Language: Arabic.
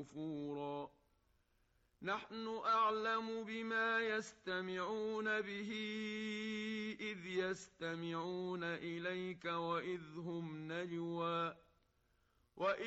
نفورا نحن أعلم بما يستمعون به إذ يستمعون إليك وإذ هم نجوى